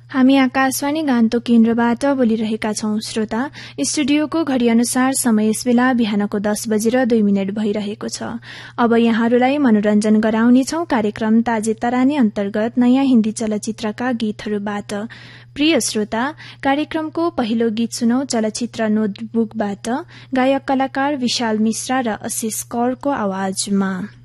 हामी आकाशवाणी गान्तोक केन्द्रबाट बोलिरहेका छौं। श्रोता, स्टुडियोको घड़ी अनुसार समय यसबेला बिहानको 10:02 भइरहेको छ। अब यहाँहरूलाई मनोरञ्जन गराउनेछौ कार्यक्रम ताजे तरानी अन्तर्गत नयाँ हिन्दी चलचित्रका गीतहरूबाट। प्रिय श्रोता, कार्यक्रमको पहिलो गीत सुनौ चलचित्र नोटबुकबाट गायक कलाकार विशाल मिश्रा र आशिष कौरको आवाजमा।